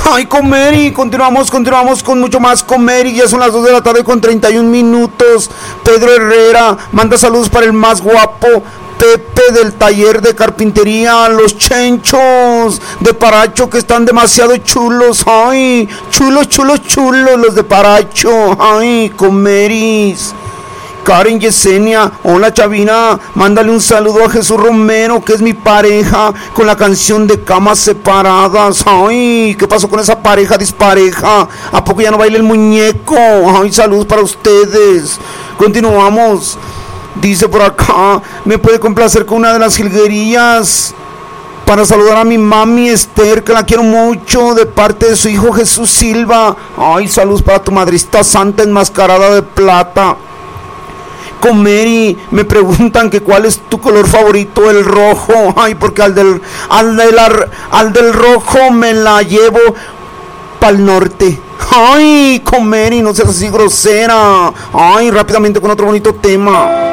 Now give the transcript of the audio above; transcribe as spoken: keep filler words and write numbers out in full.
Ay, con Mary, continuamos, continuamos con mucho más con Mary. Ya son las dos de la tarde con treinta y un minutos. Pedro Herrera manda saludos para el más guapo Pepe del taller de carpintería, los chenchos de Paracho que están demasiado chulos. Ay, chulos, chulos, chulos los de Paracho. Ay, con Marys. Karen Yesenia, hola Chavina, mándale un saludo a Jesús Romero, que es mi pareja, con la canción de Camas Separadas. Ay, ¿qué pasó con esa pareja dispareja? ¿A poco ya no baila el muñeco? Ay, saludos para ustedes. Continuamos. Dice por acá, me puede complacer con una de las jilguerías para saludar a mi mami Esther, que la quiero mucho, de parte de su hijo Jesús Silva. Ay, saludos para tu madrista santa enmascarada de plata. Con Mary me preguntan que cuál es tu color favorito, el rojo. Ay, porque al del al del, al del rojo me la llevo pa'l norte. Ay, con Mary, no seas así grosera. Ay, rápidamente con otro bonito tema.